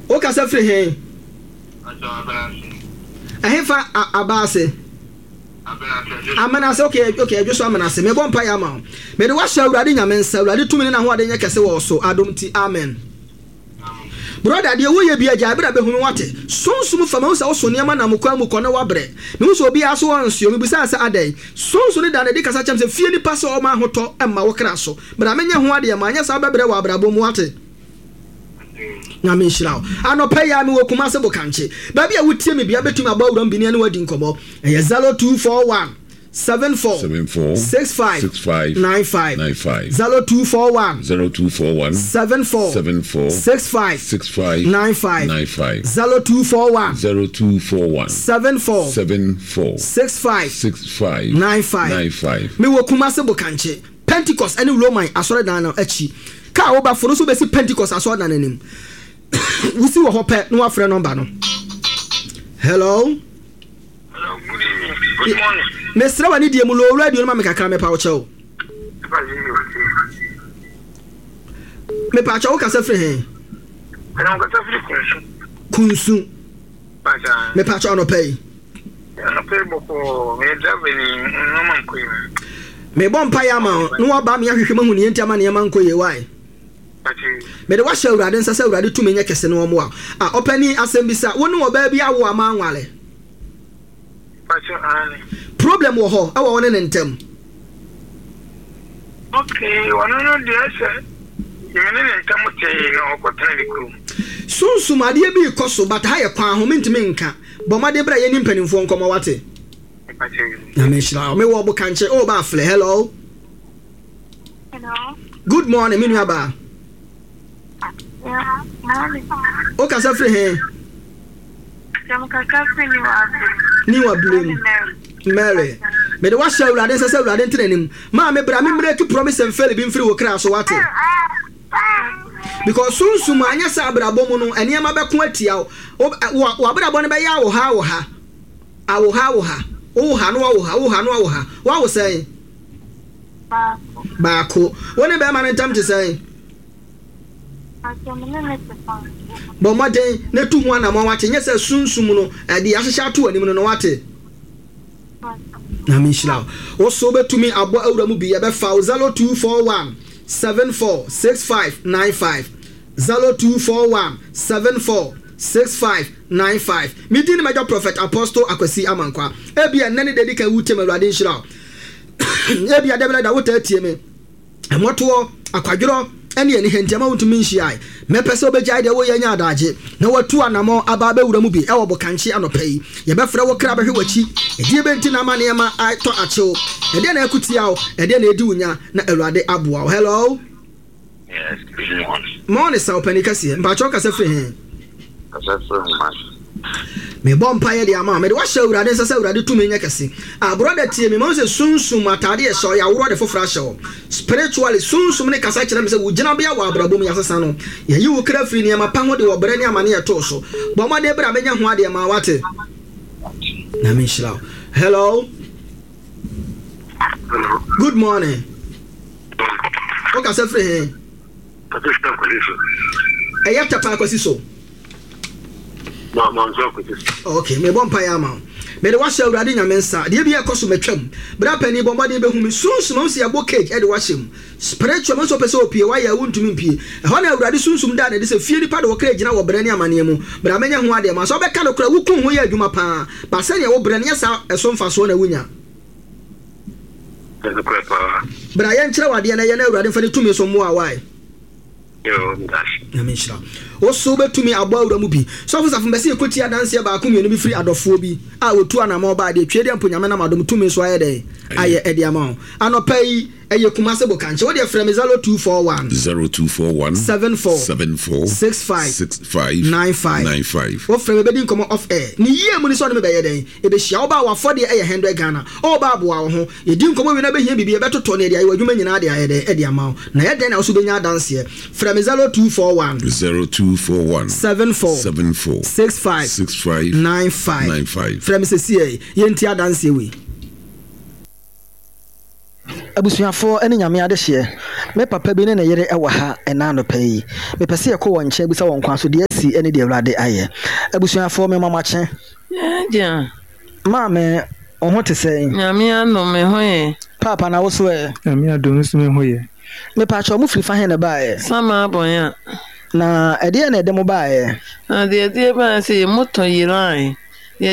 O ka se free he. Ahefa abase. Amanase okay adwo amanase me bompa ya ma me de wa hwa awurade nyame nsa awurade tumi na ho ade nya kese wo so adomti amen. Brother de wo ye bia ja bra be hunu wate sonsum fama wo so ne ma na mukwa mukọ na wabre me so obi aso wonsuo me bisa asa adai sonsu ne da na de kasa chem se fie ni paso o ma hoto emma wo kra so bra menye ho ade ma anya sa bebre wa brabo mu wate nyame nshirawo anopa ya me wo kuma se bokanche ba bia wutie me bia betumi abawura mbini ne wadi nkomo eye 0241 74 65 95 0241 74 65 95 0241 74 65 95 me wo kuma se bokanche Pentecost any Roman asore dan na achi ka wo ba foro so be si Pentecost asore dan nanim we see wo hope no afre number no. Hello, good morning. Mr. Wani die mu lo radio no ma me kakra me pa wo chew me pa chew ka se fre he ana ka se fre kunsu me pa chew no pay boko me drive ni no man ko me bom pa ya ma no wa ba me ahwehwe mahu ni enti ama ne man ko ye why me de wa hwa awurade nsa se awurade tumi nya kese no mo a opani asembisa wonu oba bi awo ama anwale problem wo ho awo woni ne ntem okay wono no de ase yemene ne ntem te no okotana de kru sunsum ade bi koso but ha ye kwa ho mentime nka bomade bra ye ni mpanimfo nkomo wate na me shira me wo bo kanche o ba fle. Hello, good morning minu aba o ka sa free he ni wa blame Mary me de wa sha awurade se awurade ntrenim ma me bra me break promise and fail bi mfiri wo kra so wate because sunsum anya sa abrabo mu no ene ma be ko atia wo abrabo ne be ya wo ha o ha no wa wo say baako woni be ma ntam te say bo maden na tu ho na mo wate nya se sunsum no de ahehya to anim no wate na mi shira wo so betumi abo awura mu bi ye be fa 0241 746595 0241 746595 mi din major prophet apostle Akwasi Amankwa ebia nane de dika wutem awurade nshira ebia debela da wota tie me emoto akwadworo ene ene hentiama wutumi nhia me pese obegya de wo yanya adaje na watu anamo aba ba wura mu bi e wo bokanche anopai ye be frɛ wo kra behwe wachi edie benti na mane ma ato achew ede na akutia wo ede na edi wunya na awurade aboa wo. Hello, yes, good morning. Morning sa opani kase mpa choka se free he kase free man me bompa ye de ama me de wa hwa awurade se awurade tumi nya kase brother tie me mo se sunsum atade ye so ya woro de fofra hwa spiritually sunsum ne kasa kire me se wo gina bia wa abrabom ya sesa no ye yi wo kra free ne ma pa ho de wo bra ne amane ye to so bo ma de bra benya ho ade ma wate na me shira. Hello, good morning o ka se free he ayata pa Akwasi so okay me bompa ya ma me de wa hwa awurade nyame nsa de bia koso metwam bra pani bomba de behu me sunsum se abo cage e de wa hyem spiritual man so pese opie wa ya wuntumi mpie e ho na awurade sunsum da na de se fie nipa de wo kra gina wo bra ne amane mu bra menya ho ade ma so be ka no kra wukun ho ya adwuma pa ba se ne wo bra ne sa eso mfa so na wunya bra ya nkyere wade na ye na awurade mfa ne tumi so mo awai Namishra. Also betumi abo awura mu bi. So for safo mbese ekoti adanse ba akomi no bi free adofo bi. A wotu anamo ba de twede amponyame na madom tumi so aye de. Aye edi ama. Anopai eye kumase bokanche. Wo de frame 0241 74 65 95. Wo frame bedi nkomo off air. Ni yie mu ni so no me be ye den. E be hia wo ba wa fode eye 100 Ghana. O ba abo wo ho. Ye di nkomo wi na be hia bibi e betoto ne de aye wadwuma nyina de aye de edi ama. Na ye den na so benya adanse. Frame 0241 74 65 95. Frame se yenti adanse we. Abusuafo ene nyame adehye me papa bi ne yere ewa ha ena no pay me pese ye ko wonche bisa won kwa so de esi ene de awurade ayɛ abusuafo me mamache ja maame ohun te sɛ nyame ano me hoye papa na wo so nyame adom so me hoye me pa cho mu firi fa hen na bae sama abonya na ɛdeɛ na ɛde mo bae na de ba se moto yiran ye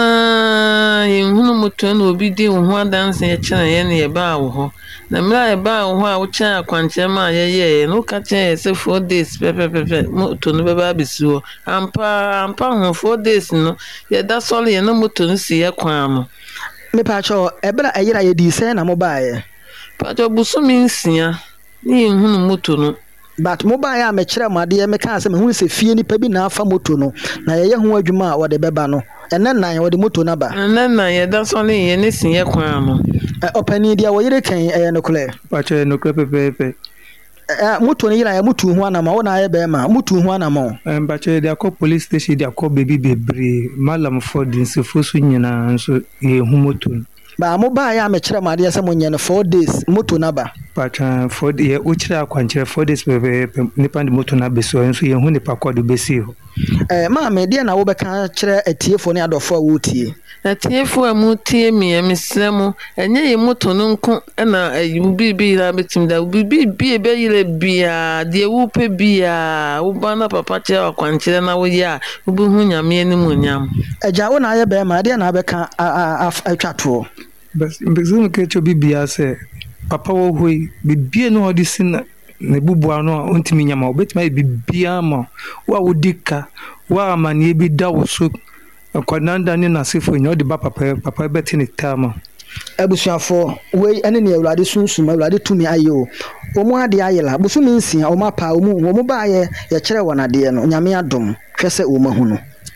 china ye hunu moto na obi di wo ho adanse ye china ye na ye ba wo ho na mra ye ba wo ho a wo cha akwanche ma ye no ka che se 4 days pepe moto no be ba bisuo ampa ho 4 days no ye da solo ye no moto no si ye kwan no me pa cho ebra ayira ye di sɛ na mo bae pa cho busumi nsia ni hunu moto no but mo bae a me kyerɛ mo ade me ka sɛ me hu sɛ fie nipa bi na afa moto no na ye ho adwuma a wɔde bɛba no ɛnɛ nan wɔde moto na ba ɛnɛ nan ye da solo ye ne si ye kwan no opani dia wo yire kan ɛyɛ no kole pa cho no kole pepe moto no yira ya moto hu anama wo na ayɛ bɛ ma moto hu anama pa cho dia ko police station dia ko baby bebre malam for din se fosu nyina nso ye hu moto ba mo ba ya me kyerɛ mo ade sɛ mo nyɛ no 4 days moto na ba pa cho for ye o kyerɛ akwankyerɛ 4 days pepe nipa de moto na beso nso ye hu nipa kɔ de besi ho ma me de na wo bɛka kyerɛ atiefo ne adɔfo a wo tie atiefo a mu tie me mesrɛ mo ɛnyɛ ye moto no nko na bibi na betim da bibi be yire bia de wo pe bia wo ba na papa kyerɛ akwankyerɛ na wo ye a wo bu hu nyame anim onyam agya wo na ayɛ bɛ ma de na bɛka atwato bas mbezum ke cho bibia sɛ papa wo hoi bibie no odi sin ne bubua no ontimi nyama obetima bibia ma wa wodika wa amane bi da wo so akwananda ne nasefo nya odi ba papa beti ne tama abusuafo wei ene ne awurade sunsum awurade tumi ayo omo ade ayela busumi nsia omo pa omo ba ye kyerɛ wonade no nyame adom hwɛ sɛ omo hu no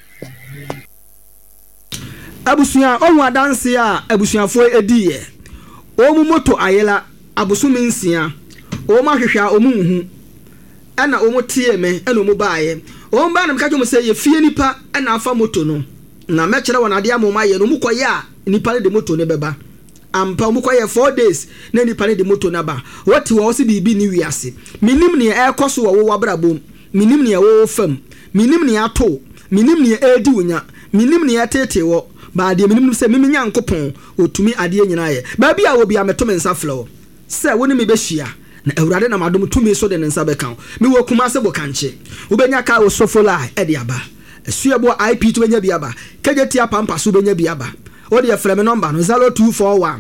abusua ohu adanse a abusuafo ediye omo moto ayela abusumi nsia omo ahwehwa omo hu ana omo tie me ana omo ba ye omo ba na mka kwo sɛ ye fie nipa ana afa moto no na mɛkyerɛ wonade amoma ye no mukoye a nipa de moto ne beba ampa mukoye 4 days na nipa de moto na ba wati wo se bibi ni wiase minim ne ekoso wo wabrabom minim ne wo fam minim ne ato minim ne edi wonya minim ne atete wo ba de minim se mimi nyankopon otumi ade nyina ye ba bia wo bia meto mensa flow se woni me behia na awurade na madom tumi so de nsa beka me wo kuma se bo kanche wo benya ka wo sofola e de aba esuebo IP to benya bia ba kejetia pampa so benya bia ba o de frame number no 0241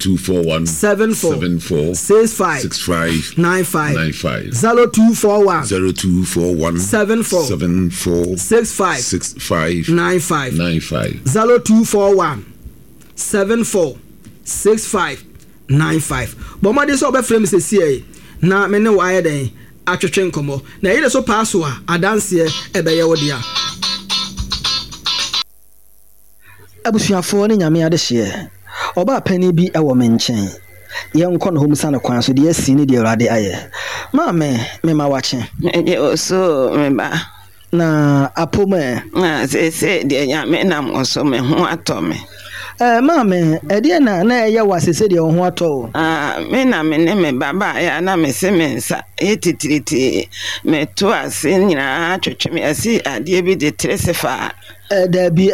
74 65 95 0241 74 65 95 0241 74 65 95 bomo de so be frame se sie na me ne wa ye den atwetwe nkomo na yele so paso a adanse e be ye wo dia abusuafo ne nyame ade hye oba pani bi ewo me nkyɛn ye nkɔ no homsa no kwan so de asi ne de awurade ayɛ maame me ma wache so me ba na apome na se de nyame nam oso me ho atɔ me maame ɛdeɛ na ɛyɛ wasese de wo ho atɔ me na me ne me baba ya na me se me nsa etitiriti me to ase nyina twetwe me ase adeɛ bi de tresefa da bi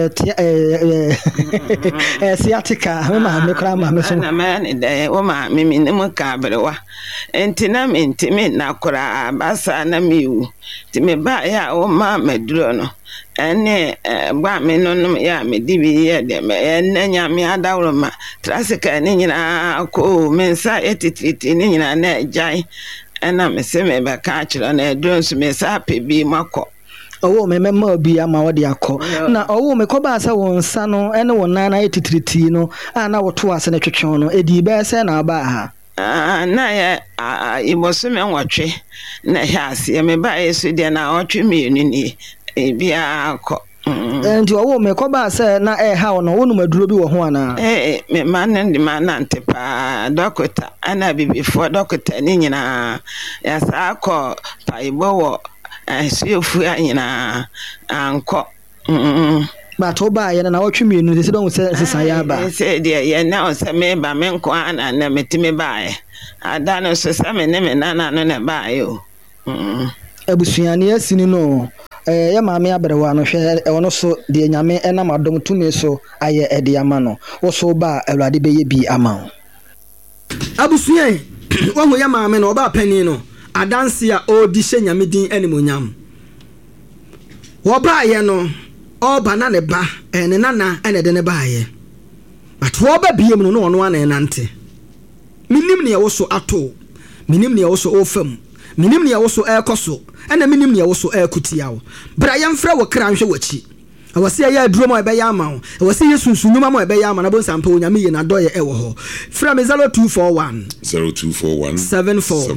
siatica me ma me kra ma me so na me ne da wo ma me ne mu ka brewa entina me ntimi na kora basa na miwu ti me ba ya wo ma maduro no ene gba me no ya me di bi ye de me ene nya me adawro ma trasika ne nyina ko me nsa etitriti ne nyina na jai ena me se me ba ka kira na edron so me sa pe bi makọ owo me mema obi ama wo de akọ na owo me ko ba sa won nsa no ene won nana etitriti no ana wo to ase ne twetwe no edi ba se na ba ha na ya iboso me nwotwe na ha ase me ba yesu de na otwe me ni bia akọ nti owo me ko ba se na ha wo no wonu maduro bi wo ho ana me man ndi man antepa dokota ana bibifo dokota ni nyina ya sa akọ paibo wo asuofu anyina anko ba to ba ye na wotwe mienu se don se sesa ya ba se de ye na o se me ba me nko ana na metime ba ye ada no so se me ne me na no ne ba ye o abusuane asini no ya maame abrewa no hwe ono so de nyame enam adom tumi so aye ede ama no wo so ba awurade beye bi ama abusue wo ya maame no oba pani no adanse a odi hye nyame din animonyam wo ba ye no oba na ne ba ene nana ene de ne ba ye but wo ba biem no ono ana enante minim ne wo so ato minim ne wo so ofam minim ne wo so ekoso ena minim ne wo so ekutiawo bra yemfra wo kra nhwe wachi awase ya aduro mo ebe ya ama wo awase yesunsu nyuma mo ebe ya ama na bo sampa onyame ye na doye ewo ho fra me 0241 74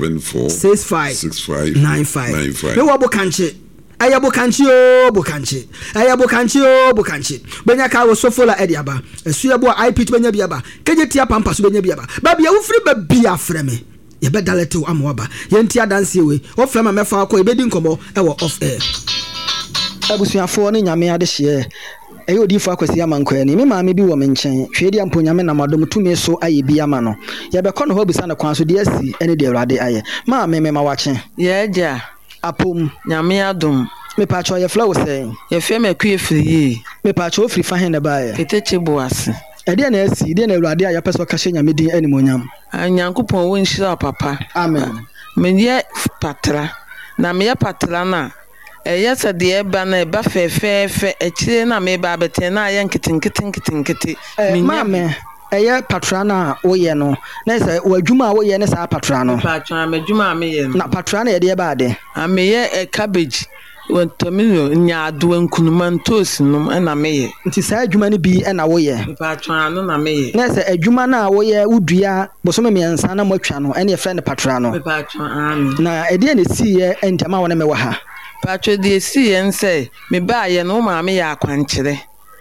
65 95 me wo bokanche aya bokanche o bokanche benya ka wo sofola ediaba esu ebo IP benya biaba kejetia pampa so benya biaba ba bia wo firi ba bia frɛ me ye be dalete wo amwaba ye ntia danse we wo frɛ ma mefa akɔ e be di nkomo e wo off air abusuafo ne nyame ade hye eyo difo akwasi amankwa ni me maame bi wo me nkyɛn hwedi ampo nyame na madom tumi so aye bi ama no ye be kɔ no ho bisa na kwan so de asi ene de awurade aye maame me ma wache ye ja apom nyame adom me pa cho ye flow say ye fe me kue firi me pa cho firi fa hen na ba ye keteche boase ede na asi de na awurade aye pɛ so ka hye nyame din animonyam anyankopɔn wo nhyira papa amen me ye patra na me ye patra na yesa de ba na ba fefefe ekire na me ba beten na ye nkete mame eye patrana wo ye no na se wadwuma wo ye ne sa patrana patrana madwuma me ye na patrana ye de ba de ame ye cabbage wontomino nyaado nkunuma ntosi num na me ye nti sa adwuma ne bi na wo ye patrana no na me ye na se adwuma na wo ye udua bosome miensa na matwa no ene ye friend patrana patrana na ede ne si ye entama wo na me wa ha patro de si yen say me ba ye no maame ya akwankyere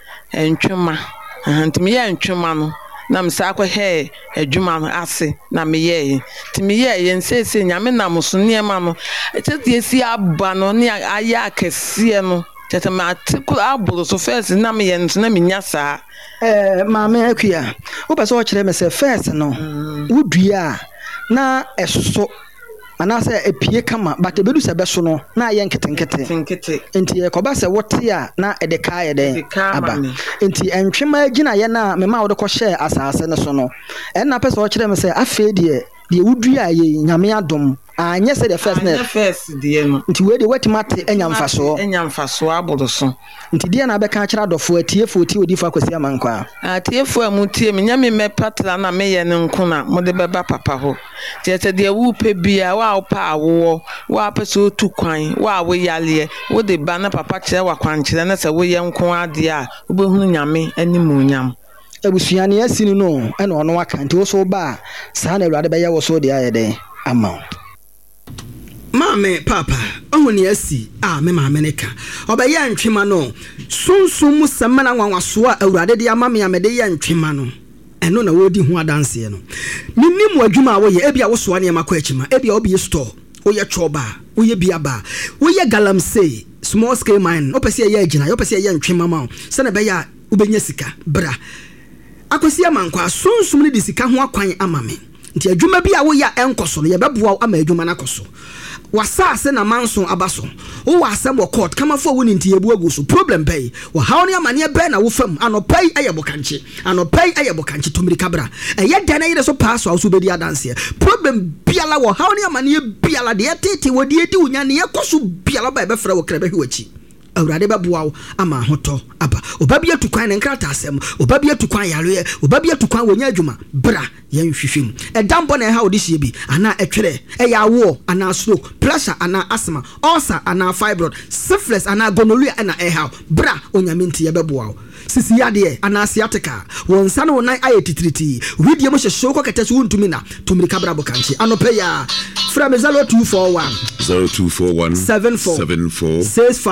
entwema ntimi ye entwema no na msa akwa he adwuma no ase na me ye timi ye yen say nyame na muso niema no de si aba no ne aya akese no tete ma tikul abulu so first na me yen na me nya saa maame akua wo pese wo kire me say first no wudua na esoso anase epie kama but ebedu se beso no na ye nketenkete enti e koba se wote a na edeka ye den aba enti entwema agina ye na mema wo de ko share asase ne so no na pese wo kire me se afedie de wudua ye nyame adom anye se the first de no nti we de watimate enyamfaso abodo so nti de na beka kira dofo atiefo ti odifo akwasi amankwa atiefo amutie me nyame me patra na me ye ne nkuna mo de beba papa ho tete de wu pe bia wa opa awo wa peso tu kwan wa wo yale wo de ba na papa kire wa kwankire na se wo ye nko ade a obehunu nyame animonyam ebusuane asini no ena ono aka nti wo so ba sa na awurade be ye wo so de ayede ama Mame papa ohuni asi me mame ne ka obaye antwema no sunsun musama na nwanwaso a awurade de ama me amede ye antwema no eno na wodi hu adanse no ninim adwuma wo ye ebia wo so ane makọ akima ebia obi store wo ye choba wo ye biaba wo ye galamsey small scale mine opese ye agina yo pese ye antwema ma se na be ya ubenya sika bra akwasi amankwa sunsun ne di sika ho akwan ama me nti adwuma bi a wo ya enkoso no ye beboa ama adwuma na koso wasase na manson abaso wo wasem wo court kama fo wo nti ebu aguso problem pay wo hawo ne amane be na wo fam anopai ayebokanche tomiri kabra eye dana yire so pass wo so bedi adanse problem biala wo hawo ne amane biala de tete wo de edi unya ne yekoso biala ba be fra wo krebe hwachi awurade beboa ama hoto aba obabia tukwan ne nkrata asem obabia tukwan yare obabia tukwan wonya adwuma bra yen hwehwem edambo na ha odihie bi ana etwere eyawo ana stroke pressure ana asthma ulcer ana fibroid syphilis ana gonorrhea ana eha bra onyamenti ye beboa sisi yade ana asiatica wonsa no nan ayetitriti widie mo hyehye ko kete so wontumi na tumiri kabra bokanchi anope ya fra me 0241 74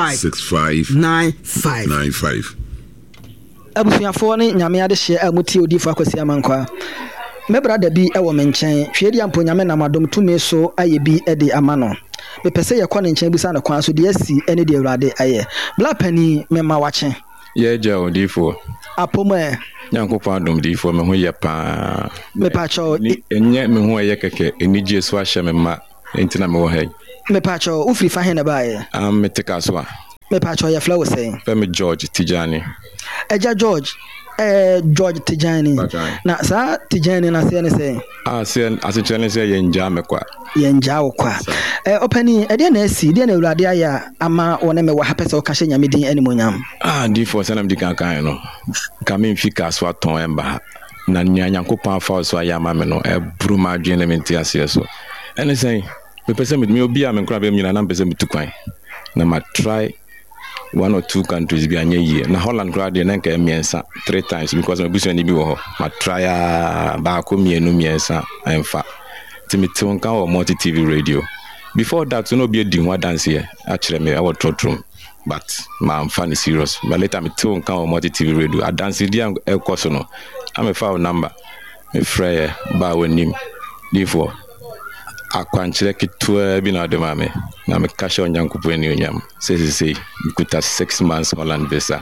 65 abusuafo ne nyame ade hye amuti odifo akwasi amankwa me brada bi e wo menchen hwedi ampo nyame na madom tumi so aye bi e de amano me pese ye kɔ ne nchen bi sa na kwan so de asi ene de awurade aye bla pani me ma wache ye ja odifo apoma nyankopɔn adom difo me ho ye pa me pa cho enye me ho ye keke enije so ahye me ma entina me wo hai me pa cho ufri fa he na ba ye me tika so me pa cho ya flow say Femi George Tijani. Eja George George Tijani na sa Tijani na say Say asichane say yenja mekwa yenja okwa opani e de na asi de na Awurade aya ama wona me wa hapese o ka hye nyame din animonyam D4 sanam di kan no kame mfika so aton emba na nyanyankopon afa so aya ama me no e buru ma adwen me ntia se so ene say me pese me obi a me nkra be nyina na pese me tukwan na ma try 1 or 2 countries bi anye ye na Holland grad na nka emiensa 3 times because my business ni bi wo ho ma try ba ko mienu miensa emfa timiti wonka o multi TV radio before that no be di ho dance here akere me I was trotrum but ma am fan serious but later me to wonka o multi TV radio a dance dia e koso no am a file number me frey ba wanim D4 akwanchire kitua bi na de mame na me kasha onyankupo ani onyam say kuta 6 months Holland visa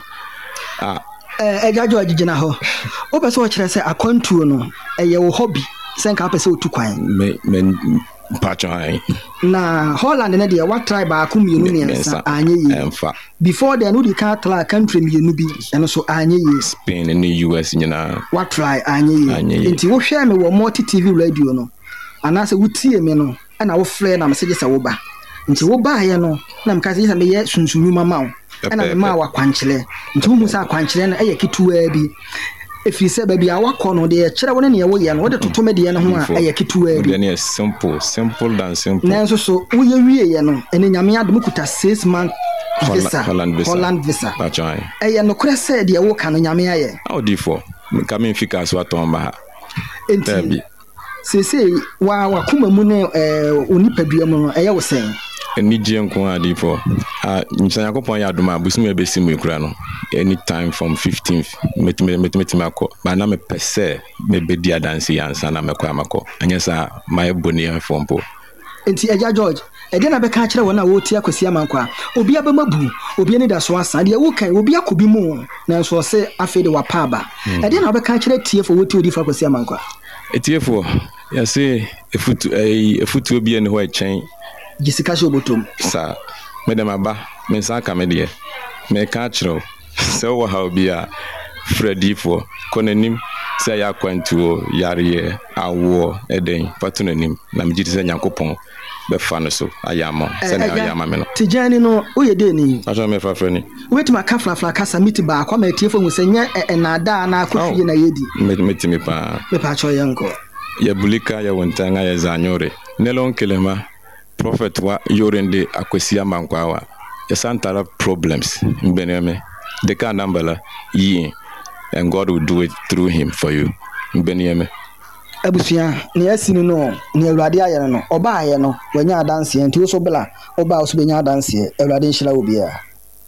Eja George gina ho o pese o kire say akwantuo no eye wo hobby senka pese otukwan me pacho hai na Holland na de what tribe akum yenu miensa anye yi before then we can try country yenu bi eno so anye yi Spain and the US nyina what try anye yi nti wo hwe me wo multi TV radio no anase wutie me no na wo frɛ na message sa wo ba nti wo ba ye no na mka se me ye sunsunyu mama wo na me ma wa kwankyele nti wo sa kwankyele na eye kituwa bi efiri se ba bi awakɔ no de kyerɛ wo ne ne wo ye no wo de totome de ye no ho a eye kituwa bi ne simple than simple na so wo ye wie ye no ene nyame adom kuta 6 months visa Holland visa eye no kure se de wo ka no nyame aye D4 ka me fika so aton ba enti sese wa kuma mu ne onipadua mu no eye wo sen eni je nko D4 nsanya kopon ya adoma busumi ebesimu ekura no anytime from 15th metima akọ ba na me pese me bedi adansi yansa na mekọ amakọ anyesa my boni fompo enti Eja George ede na be ka kire wona wo ti akosi amankwa obi abamabu obi ni da so asa de wo kan obi akobi mu na so se afede wa paba ede na be ka kire tie fo wo ti odi fa akosi amankwa etiefo ya se efutu obi ene ho echen Jessica Shobotom sa medem aba me sa ka me de me ka kire se wo ha obi a Freddy for konanim se ya kwantuo yare awo eden patunanim na me jiti se nyankopon be fa no so ayamo se na ayama me no Tijani no oye de ni aso me fa freni wait ma ka fla kasa miti ba kwa ma tiefo hu se nya na da na akofie na yedi metimi pa me pa cho yanko ya bulika ya wontanga ya zanyore nelon kelema prophet wa yorende akwesi amankwawa ya santara problems mbeneme de ka nambala yi and God will do it through him for you mbeneme abusia ne asinu no ne Awurade aye no oba aye no wanya adanse enti wo so bela oba so benya adanse Awurade nhyira obi a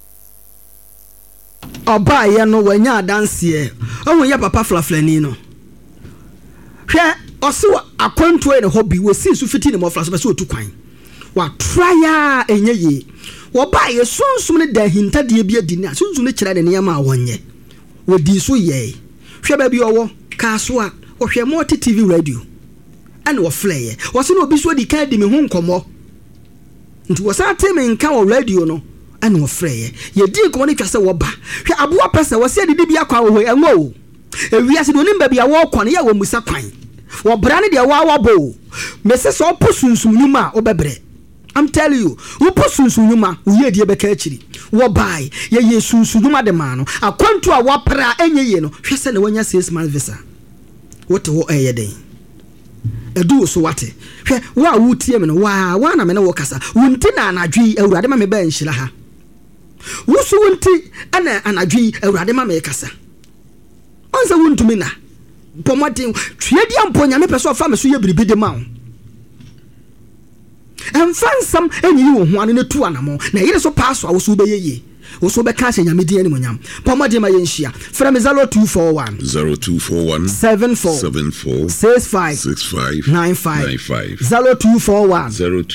oba aye no wanya adanse ohun ya papa flaflani no hwe oso akwantu e ne hobby we si su fiti ne mo flaso be so otukwan wa trya enye ye wo ba ye sunsum ne da hintade bi adi na sunsum ne kira ne yama awonye wodi so ye hwe ba bi owo kaso a wo hwe multi TV radio ane wo flye wo se no obi so di ka di me hu nkomo nti wo sa teme nka wo radio no ane wo flye ye di nkomo ne twase wo ba hwe aboa pese wo se didi bi akwa wo enwo ewia se do nimba bia wo kwan ya wo musa kwan wo bra ne de wa bo mese so posunsum nyuma obebre I'm telling you wo posunsum nyuma wo ye die beka akiri wo bai ye yesunsu nyuma de ma no akwantu a wo pra enye ye no hwe se ne wanya 6 months visa what wo eye den edu so wate hwe wa wutie me no wa na me ne wo kasa wunti na anadwi Awurade ma me ba nhyira ha wusu wunti ana anadwi Awurade ma me kasa onse wuntumi na pomotin twedi ampo nyame peso fa me so ye biribi de ma wo emfansam enyi wo ho ane ne tu anamo na yire so pass wo so be yeye wo so be ka hye nyame di ani monyam pomotin ma ye nhia fra me 0241 74 65 95 0241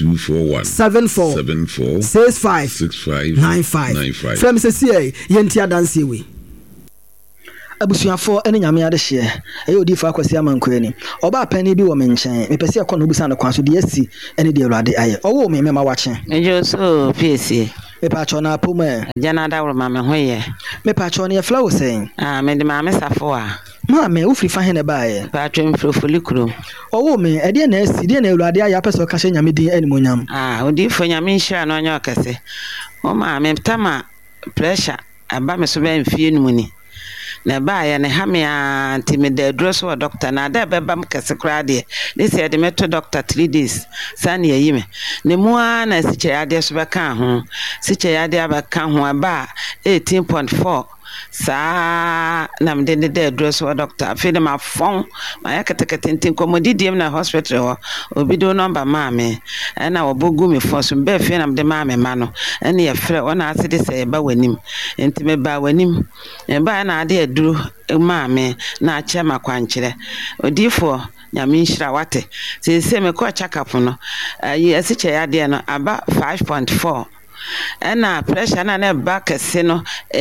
74 65 95 fra me se sie ye ntia danse we abusuafo ene nyame ade hye eye odifa akwasi amankwa ni oba pani bi wo menchen mepese ekọ no busa no kwanso de asi ene de Awurade aye owo me mema wache ejo so piesie Me pacho na pome. Jana da wuro ma me hoye. Me pacho na yefla wo sen. Me de ma me safo a. Ma me ufri fa hene baaye. Pacho mfrofuli kuro. Owo me e de na asi de na Awurade aya peso ka hye nyame din animonyam. Odi fo nyame nhira no onye okese. O ma me tama pressure aba me so be mfie nu ni. Na ba ya ne ha me anti me da duro so doctor na da be bam kese kra de this year de meto doctor 3 days san ye yime ne mu a na siche ya de so be kan ho siche ya de aba kan ho aba 18.4 sa na me de duro so doctor fe de ma fon ma ya ketekete komodi dem na hospital ho obi do number ma me na obogu me fon so be fe na me de ma me ma no ene ye frɛ ona ase de se ba wanim enti me ba wanim e ba na ade duro maame na ache makwankyere odifo nyame nhira wate se me ko chakapo no yi asiche ya de no aba 5.4 na pressure na back kese no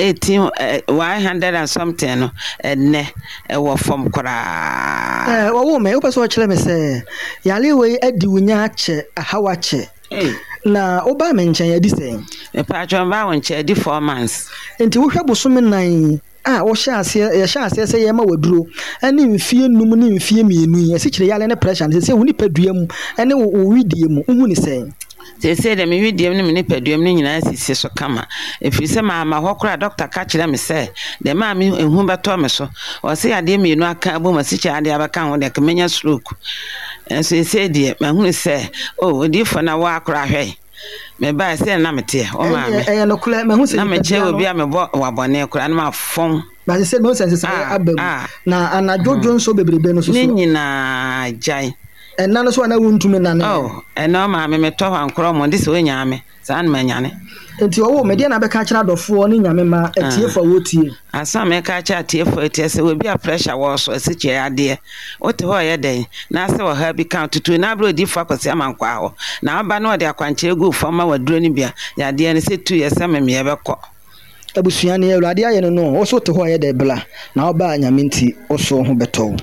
100 and something no ne wo form kora wo me opeso kire me se yale we adi wunya ache ahawache na oba me nchen adi sen me pa chon ba won che adi 4 months enti wo hwɛ bosom nan wo hye ase se ye ma waduro ani mfie num ni mfie mienu yi ase kire yale ne pressure ne se hu ni padua mu ene wo widie mu hu ni sen se de me widie mu ni padua mu nyina sisi so kama efiri se ma hokora doctor ka kire me se de ma me ehu beto me so o se ade mienu aka bo ma sichi ade abaka ho de kemenya stroke se de ma hu se odi fo na wa akora hwe me ba se na mete o ma me no kula me hu se na me che obi a me bo wa bone kora na ma fon ba se no sense se abam na anajojo nso bebrebe no so ni nyina jai enna no so na wuntumi na no eno ma me to han kro mo ndise onya me san ma nyane enti owo me de na be ka kira dofo ni nyame ma atiefo wotie asa me ka kira atiefo etie se we bia pressure wo so asiche ade wote ho ye den na se wo ha bi count to na bro di fa kwase amankwa ho na aba na ode akwanche gu fama waduro ni bia ya de ne se 2 years me me ye be ko abusua ne Awurade aye no wo so te ho ye de bla na oba nyame nti wo so ho beto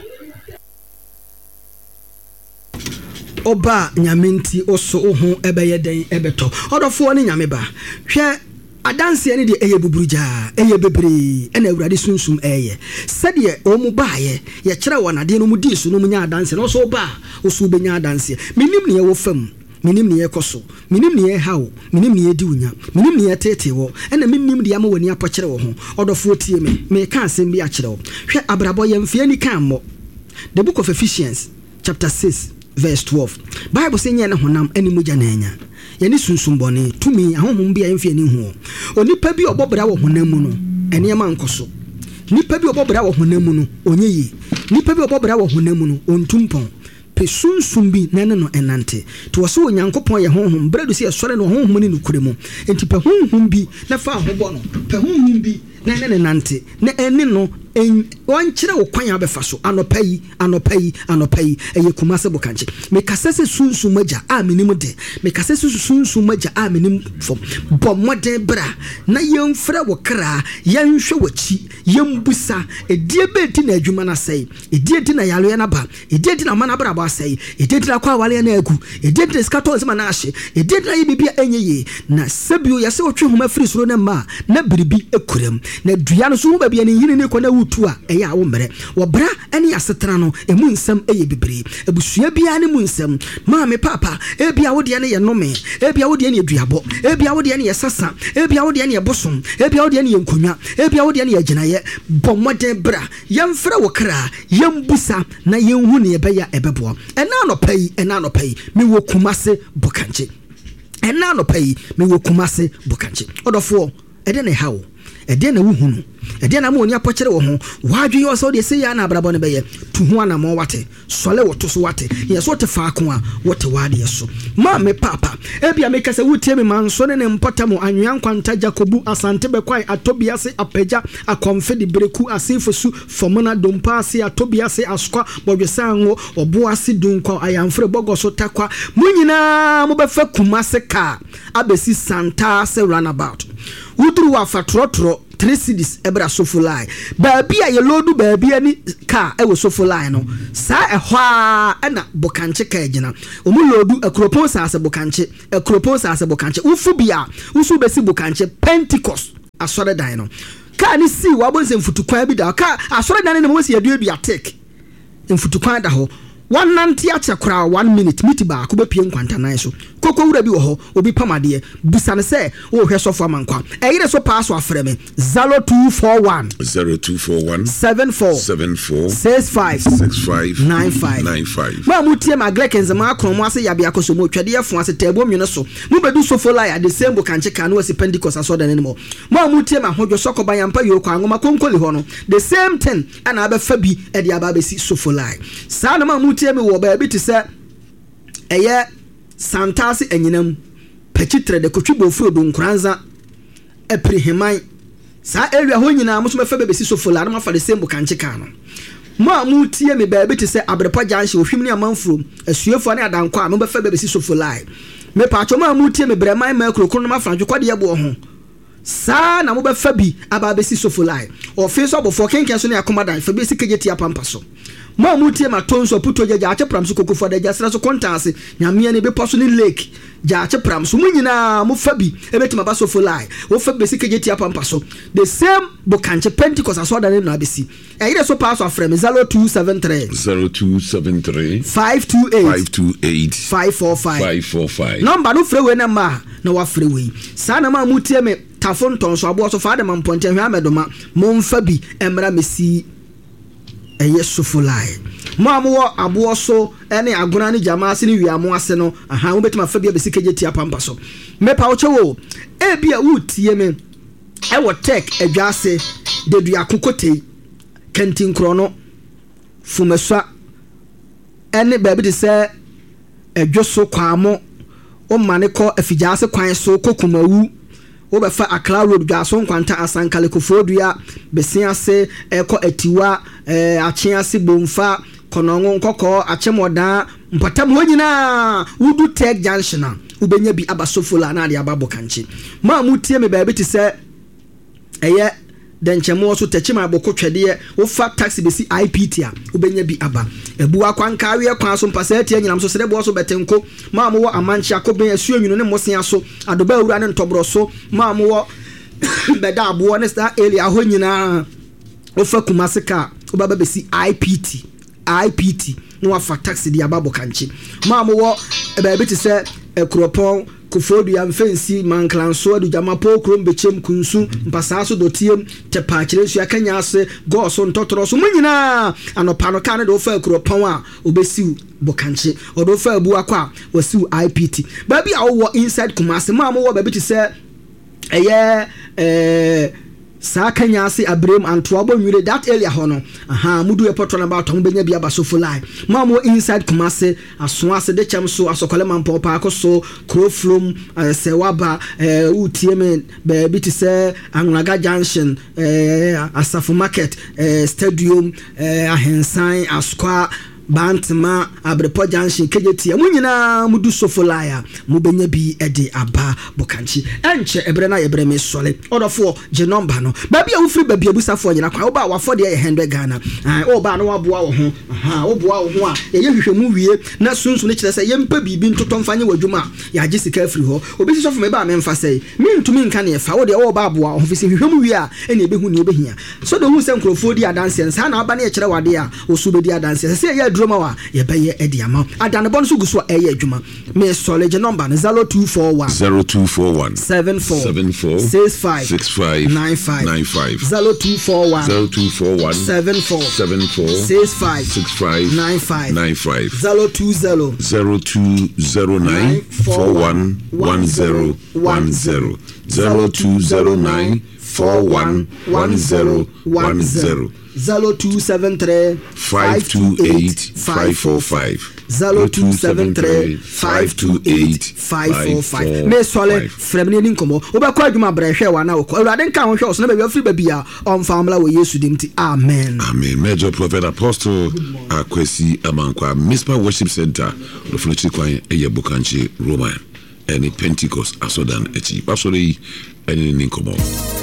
oba nyamenti oso ho ebeye den ebeto odofo ni nyame ba hwe adanse ne de eye buburuja eye bebre ena Awurade sunsum eye sede omu baaye ye kire wonade no mu di so no mu nya adanse no so ba oso benya adanse minim ne ye wo fam minim ne ye koso minim ne ye hawo minim ne ye di unya minim ne ye tete wo ena minim de amawani apokire wo ho odofo tie me ka asem bi akire wo hwe abrabo ye mfie ni kan mo the book of Ephesians chapter 6 verse 12 Bible say nya na honam ani mogya na anya yani sunsum bone tumi ahohom bia emfie ni hu onipa bi obobra wo honam mu no ene ma nkoso nipa bi obobra wo honam mu no onyeyi nipa bi obobra wo honam mu no ontumpon pesunsum bi na ne no enante to so onyankopon ye honhom bredu se esore no honhom ni nukure mu enti pe honhom bi na fa ahobo no pe honhom bi na ne nante na ene no wan kire wo kwan abefa so anopai eye kumase bokanche me kasese sunsun maja a menim de me kasese sunsun maja a menim fo bomode bra na yemfra wo kra yanhwe wachi yembusa edie beti na adwuma na sei edie ti na yalo na ba edie ti na mana bra ba sei edie ti na kwa wale na agu edie ti skato nsema na ahye edie ti na yibibia enyeye na sabio yase otwe homa firi soro na ma na biribi ekurem na dua no so ho ba bia ne yini ne kona utua eya wo mere wo bra ene asetena no emu nsam eye bebre abusua bia ne mu nsam maame papa ebia wo de ne ye nome ebia wo de ne aduabo ebia wo de ne ye sasa ebia wo de ne ye bosom ebia wo de ne ye nkonwa ebia wo de ne ye ginaye bomode bra yemfra wo kra yembusa na yenhu ne ebeya ebebo ena no pai me wo kumase bokanche ena no pai me wo kumase bokanche odofo ede ne hawo ede na wuhunu ede na mo ni apokere wo ho wadwe yo so de se ya na abrabo ne beye tu ho na mo wate sole wo to so wate ye so te fa ko a wote wade so ma me papa ebia me kase wutie me manso ne mpotamo anwan kwanta Jakobu asante be kwai atobiase apeja akomfedi breku asifosu fomona dompa ase atobiase askwa bodwesa anwo oboase dunkwa ayamfre bogoso takwa munyina mo be fa kumase ka abesi santa se runabout uduru wa fatrotro 3 cedis ebra sofo line baabi a ye lodu baabi ani car e wo sofo line no saa ehwa na bokanche ka agina omu lodu akropon saase bokanche ufu bia usu besi bokanche Pentecost asore dan no ka ni si wabonse mfutukwan bi da ka asore dan ne mo si adua tek mfutukwan da ho 190 achakra 1 minute miti ba ko be pie nkwanta nan so koko wura bi wo ho obi pamade busane se wo hwe sofo amankwa eyire so pass afre me 0241 74 65 95 ma mutie ma glekens ma akron mo ase yabe akoso mo twade yefo ase tebo nwene so mo bedu sofo la ya the same bo kanche kan wo si Pentecost aso da ne mo ma mutie ma hodwo sokoba yampa yo kwa ngoma konkoli ho no the same thing ana abefa bi e dia ba be si sofo la sa na ma mutie me wo ba bi te se eye santase anyinam pachitre de kotwibo furo do nkranza epriheman sa area ho nyina mo so mefa bebesi sofola na mafa de sembo kanche kan no mo amutie me ba bi te se abrepa janhye ohwimni amanfuro asuefo ne adankwa mo befa bebesi sofola me pa cho mo amutie me breman ma krokron na mafa dwekode ye bo ho sa na mo befa bi aba besi sofola ofiso abofo kenken so ne akomadan fa besi kejeti apampa so ma mutie ma tonso puto jaja ache pram so kokofo da jasra so kontanse nyame ne be poso ni lake ja ache pram so munyina mo fabi ebetima ba so folai wo fa besi kejeti apampa so the same bokanche Pentecost aso da ne na besi eyire so pass of frame 0273 528 545 number no freeway na ma na wa freeway sa na ma mutie me tafon tonso abo so fa da man ponte hwa medoma mo mfabi emra mesi eye sofulai mo abo so ene agona ni jama ase ni wiamo ase no aha wo betima fa bia besikeje tia pampa so me pa wo chewo e bia utie me e wo tek adwase de dua kokote kantin krono fumeswa ene baabi de se adwoso kwamo o mane ko afijase kwan so kokumawu wo be fa Accra Road gaso nkwanta asankale kofodua besiase eko atiwa achiase bomfa konongo nkoko achemoda mpatam ho nyina wudu tech junction ubenya bi abasofola na ade ababo kanchi ma mutie me baabi ti se eye denchemo so techima abokotwede wo fa taxi besi IPT a ubenya bi aba ebu akwanka awe kwan so mpasa tie nyinam so serebo so betenko ma mo wo amanchi akoben asuo nwunu ne mosia so adoba awura ne ntobro so ma mo wo beda abo ne sta area ho nyina wo fa kumasika obaba besi IPT no wa fa taxi di ababo kanchi ma mo wo eba bi ti se ekropon kufodu ya mfensi manklanso adu jamapo krom bechem kunsu mpasa so dotiem tepa kiresu akanya ase go so ntotoro so munyina anopano kan de ofa ekropon a obesiu bokanche odo fa abu akwa wasiu IPT baby a wo inside Kumasi ma mo wo baby ti se eye sa kanya ase abrem antoa bo nwire that area hono aha mudu e potro na ba to benya bia basofo line mamo inside Kumasi aso ase de chem so asokole mampo pa akoso croflom sewaba utm be biti se Angunaga junction Asafo market stadium ahensan askwa Bantama abrepo junction kejeti munyina mudu sofolaya mubenya bi ede aba bokanchi enche ebre na ebre me sole odofo je number no baby awufri baby abusafo nyina kwa oba wafo de 100 Ghana oba no waboa wo ho oboa wo ho a ye hwehwemu wie na sunsu ne kire se yempa bibi ntoto mfanye wadwuma ya je sika afri ho obi sofo me ba me mfa sei mentumi nka ne fa wo de oba aboa ho fisi hwehwemu wie a ene ebehu ne ebehia so de hu se nkrofo di adanse nsa na aba na ye kire wade a osu be di adanse se ye droma wa ye be ye edi ama adane bon so guso eye adwuma me solege number 0241 74 65 95 0241 74 65 95 020 0209 411010 0209 411010 0273 528 545 0273 528 545 me sole fremne ni nkomo obekwa adwuma brehwe wa na okọ awurade nka ho hwe oso na be afri babia on famla wo Yesu dimti amen Major Prophet Apostle Akwesi Amankwa Mispa Worship Center no funichi kwan eye bokanchi Roman any Pentecost asodan echi pasori any ni nkomo